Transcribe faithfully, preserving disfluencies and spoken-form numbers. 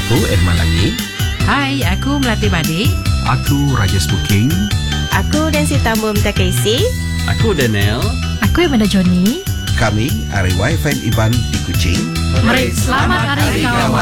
Aku Irman Langi. Hai, aku Melati Badik. Aku Rajas Booking. Aku dan si Tambum Takaisi. Aku Daniel. Aku Amanda Johnny. Kami Ari Waifan Iban di Kuching. Mari selamat Hari Kawan.